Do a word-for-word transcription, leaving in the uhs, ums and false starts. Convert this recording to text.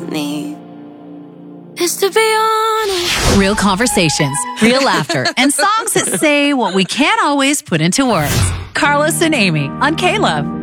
need is to be honest. Real conversations, real laughter, and songs that say what we can't always put into words. Carlos and Amy on K-Love.